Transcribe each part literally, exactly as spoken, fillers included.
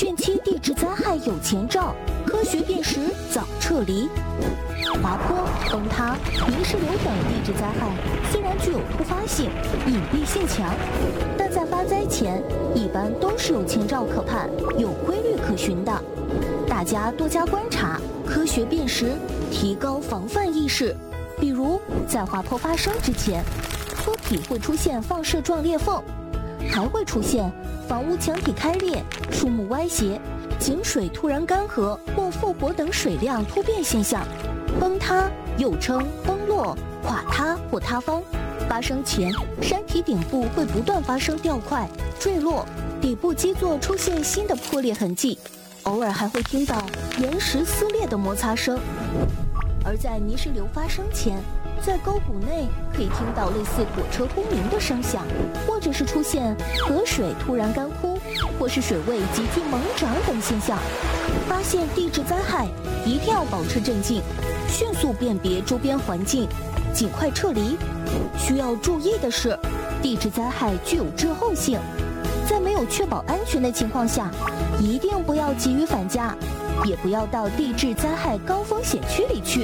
近期地质灾害有前兆，科学辨识早撤离。滑坡、崩塌、泥石流等地质灾害虽然具有突发性、隐蔽性强，但在发灾前一般都是有前兆可盼、有规律可循的。大家多加观察，科学辨识，提高防范意识。比如在滑坡发生之前，坡体会出现放射状裂缝，还会出现房屋墙体开裂、树木歪斜、井水突然干涸或复活等水量突变现象。崩塌又称崩落、垮塌或塌方，发生前山体顶部会不断发生掉块、坠落，底部基座出现新的破裂痕迹，偶尔还会听到岩石撕裂的摩擦声。而在泥石流发生前，在沟谷内可以听到类似火车轰鸣的声响，或者是出现河水突然干枯，或是水位急剧猛涨等现象。发现地质灾害，一定要保持镇静，迅速辨别周边环境，尽快撤离。需要注意的是，地质灾害具有滞后性，在没有确保安全的情况下，一定不要急于返家，也不要到地质灾害高风险区里去。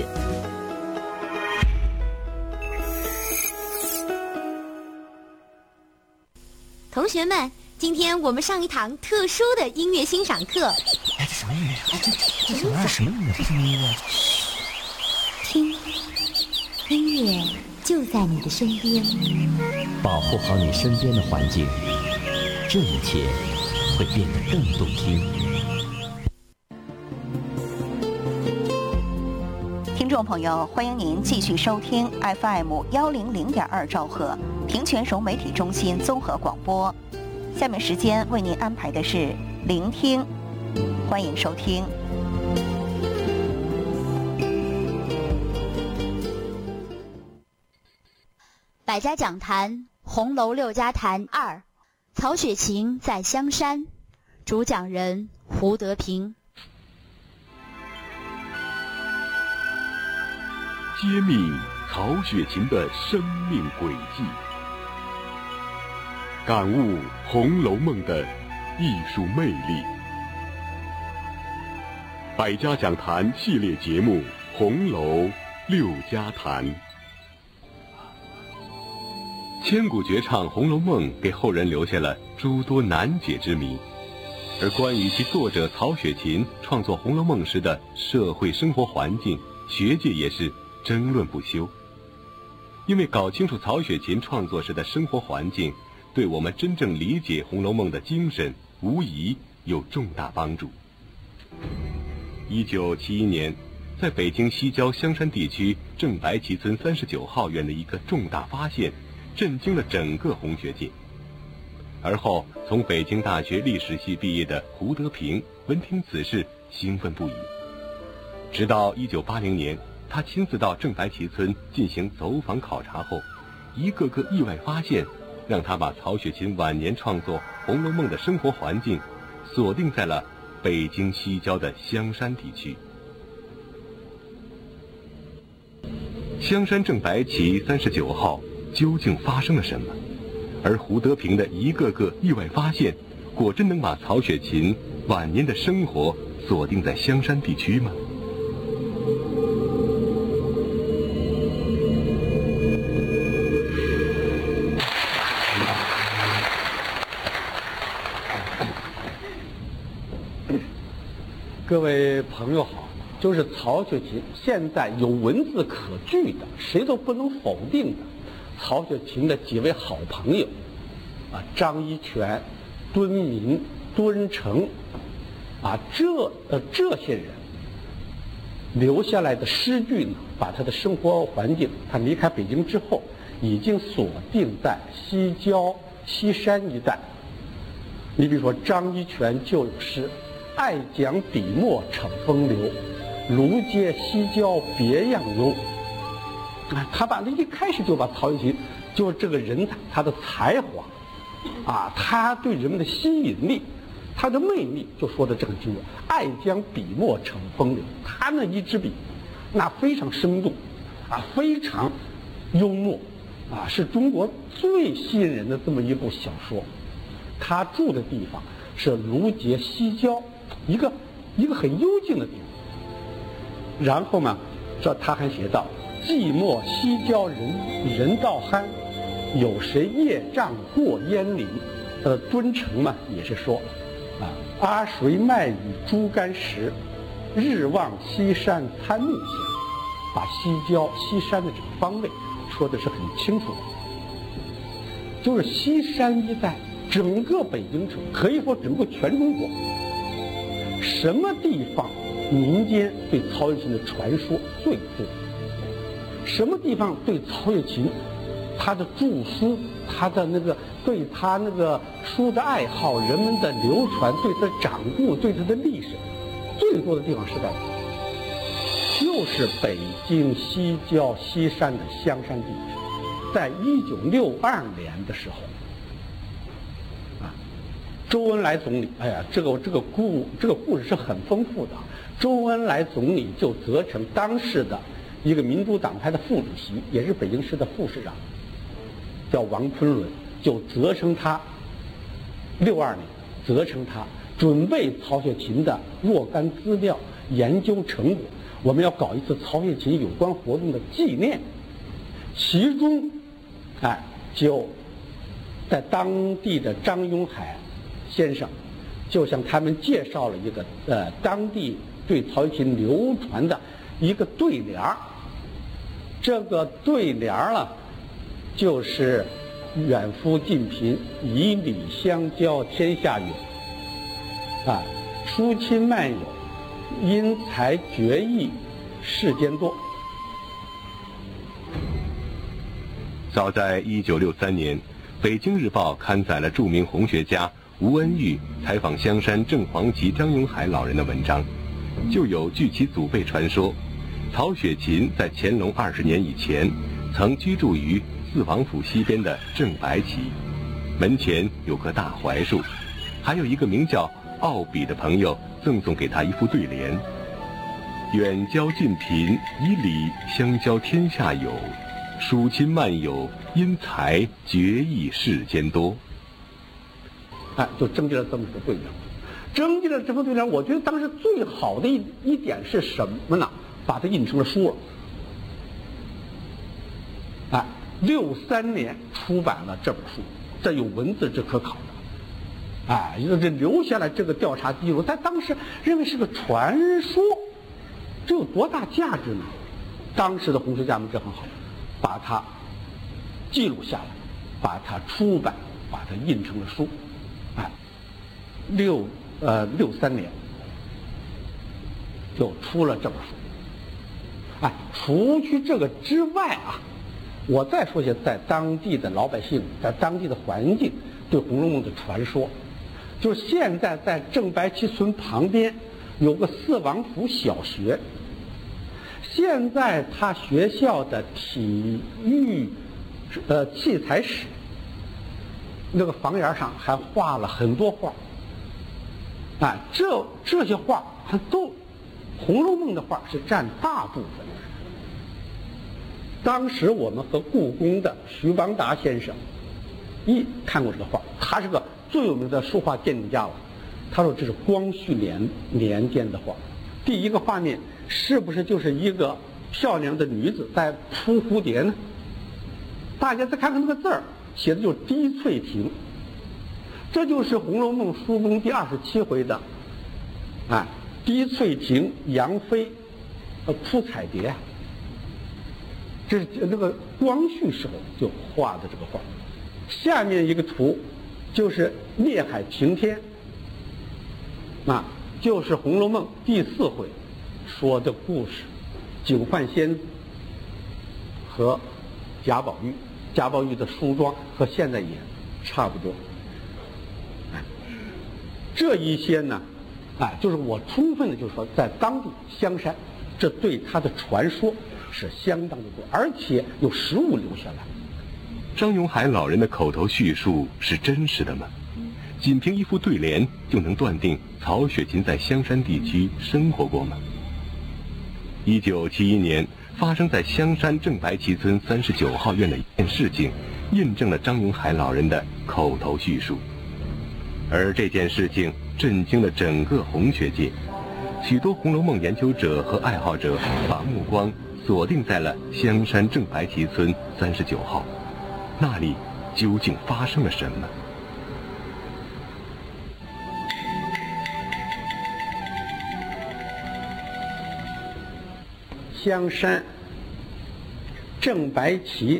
同学们，今天我们上一堂特殊的音乐欣赏课。 哎，这什么音乐？哎，这这什么玩意儿？什么音乐？这什么音乐？ 听，音乐就在你的身边。 保护好你身边的环境，这一切会变得更动听。 听众朋友，欢迎您继续收听 F M 幺零零点二兆赫平泉融媒体中心综合广播。下面时间为您安排的是聆听，欢迎收听。 百家讲坛红楼六家谈二，曹雪芹在香山，主讲人胡德平。 揭秘曹雪芹的生命轨迹，感悟《红楼梦》的艺术魅力。百家讲坛系列节目《红楼六家谈》。千古绝唱《红楼梦》给后人留下了诸多难解之谜，而关于其作者曹雪芹创作《红楼梦》时的社会生活环境，学界也是争论不休。因为搞清楚曹雪芹创作时的生活环境，对我们真正理解《红楼梦》的精神无疑有重大帮助。一九七一年，在北京西郊香山地区正白旗村三十九号院的一个重大发现，震惊了整个红学界。而后从北京大学历史系毕业的胡德平闻听此事兴奋不已，直到一九八零年，他亲自到正白旗村进行走访考察后，一个个意外发现让他把曹雪芹晚年创作《红楼梦》的生活环境锁定在了北京西郊的香山地区。香山正白旗三十九号究竟发生了什么？而胡德平的一个个意外发现，果真能把曹雪芹晚年的生活锁定在香山地区吗？ 各位朋友好，就是曹雪芹现在有文字可据的，谁都不能否定的。曹雪芹的几位好朋友，啊，张一泉、敦民、敦诚，啊，这呃这些人留下来的诗句呢，把他的生活环境，他离开北京之后，已经锁定在西郊西山一带。你比如说张一泉就有诗。爱讲笔墨逞风流，庐街西郊别样幽。啊，他把那一开始就把曹雪芹，就是这个人他的才华，啊，他对人们的吸引力，他的魅力，就说的这个清楚。爱将笔墨逞风流，他那一支笔，那非常生动，啊，非常幽默，啊，是中国最吸引人的这么一部小说。他住的地方是庐街西郊一个一个很幽静的地方。然后呢，这他还写道：寂寞西郊人人道酣，有谁夜障过烟岭。呃，敦诚嘛也是说，啊，阿谁麦与猪肝食，日望西山参木香，把西郊西山的这个方位说的是很清楚的。就是西山一带，整个北京城，可以说整个全中国，什么地方民间对曹雪芹的传说最多？什么地方对曹雪芹他的著书，他的那个对他那个书的爱好，人们的流传，对他的掌故，对他的历史，最多的地方是在，就是北京西郊西山的香山地区。在一九六二年的时候，啊，周恩来总理，哎呀，这个这个故这个故事是很丰富的。周恩来总理就责成当时的一个民主党派的副主席，也是北京市的副市长，叫王昆仑，就责成他六二年，责成他准备曹雪芹的若干资料研究成果，我们要搞一次曹雪芹有关活动的纪念。其中，哎，就在当地的张永海先生，就向他们介绍了一个呃当地对曹雪芹流传的一个对联儿。这个对联儿了，就是远夫近贫，以礼相交，天下有。啊，疏亲漫友，因才决意，世间多。 早在一九六三年，《北京日报》刊载了著名红学家吴恩玉采访香山正黄旗张永海老人的文章，就有据其祖辈传说，曹雪芹在乾隆二十年以前，曾居住于四王府西边的正白旗，门前有棵大槐树，还有一个名叫奥比的朋友赠送给他一副对联：远交近贫，以礼相交，天下有。疏亲漫友，因才决意世间多。 哎，就征集了这么个对联。征集了这副对联，我觉得当时最好的一一点是什么呢？把它印成了书了。哎，六三年出版了这本书，这有文字是可考的。哎，这留下来这个调查记录，在当时认为是个传说，这有多大价值呢？当时的红学家们这很好。把它记录下来，把它出版，把它印成了书，哎，六呃六三年就出了这本书。哎，除去这个之外啊，我再说些在当地的老百姓，在当地的环境对《红楼梦》的传说，就是现在在正白旗村旁边有个四王府小学。现在他学校的体育呃器材室那个房檐上还画了很多画，啊，这这些画它都《红楼梦》的画是占大部分。当时我们和故宫的徐王达先生一看过这个画，他是个最有名的书画鉴定家了。他说这是光绪年年间的画。第一个画面是不是就是一个漂亮的女子在扑蝴蝶呢？大家再看看那个字儿，写的就是滴翠亭，这就是《红楼梦》书中第二十七回的，啊，滴翠亭杨妃，呃，扑彩蝶，这是那个光绪时候就画的这个画。下面一个图就是烈海晴天，啊。就是《红楼梦》第四回说的故事，警幻仙子和贾宝玉，贾宝玉的梳妆和现在也差不多。哎，这一些呢，哎，就是我充分的就是说，在当地香山，这对他的传说是相当的多，而且有实物留下来。 张永海老人的口头叙述是真实的吗？仅凭一副对联就能断定曹雪芹在香山地区生活过吗？一九七一年发生在香山正白旗村三十九号院的一件事情，印证了张永海老人的口头叙述。而这件事情震惊了整个红学界。许多《红楼梦》研究者和爱好者把目光锁定在了香山正白旗村三十九号，那里究竟发生了什么？ 香山正白旗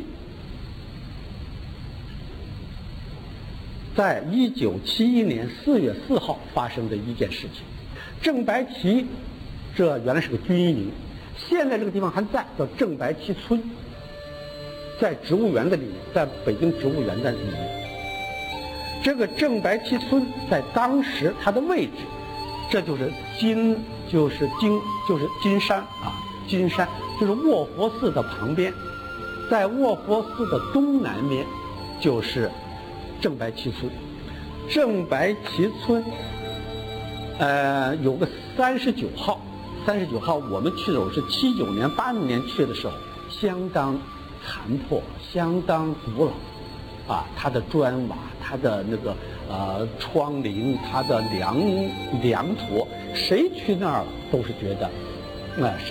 在一九七一年四月四号发生的一件事情。正白旗这原来是个军营，现在这个地方还在，叫正白旗村，在植物园的里面，在北京植物园的里面。这个正白旗村在当时它的位置，这就是金，就是金，就是金山啊，金山就是卧佛寺的旁边，在卧佛寺的东南面就是正白旗村。正白旗村，呃，有个三十九号，三十九号我们去的，我是七九年、八零年去的时候，相当残破，相当古老，啊，它的砖瓦，它的那个呃窗棂，它的梁梁坨，谁去那儿都是觉得，那、呃。